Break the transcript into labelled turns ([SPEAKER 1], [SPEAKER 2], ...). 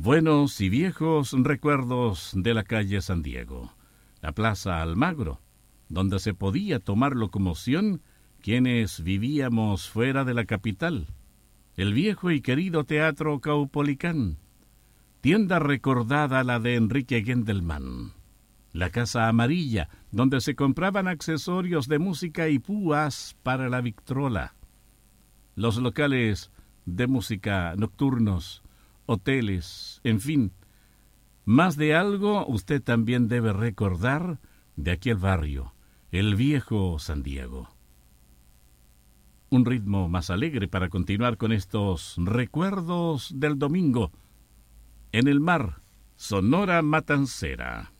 [SPEAKER 1] Buenos y viejos recuerdos de la calle San Diego, la Plaza Almagro, donde se podía tomar locomoción quienes vivíamos fuera de la capital, el viejo y querido Teatro Caupolicán, tienda recordada la de Enrique Gendelman, la Casa Amarilla, donde se compraban accesorios de música y púas para la victrola, los locales de música nocturnos, hoteles, en fin, más de algo usted también debe recordar de aquel barrio, el viejo San Diego. Un ritmo más alegre para continuar con estos recuerdos del domingo en el mar, Sonora Matancera.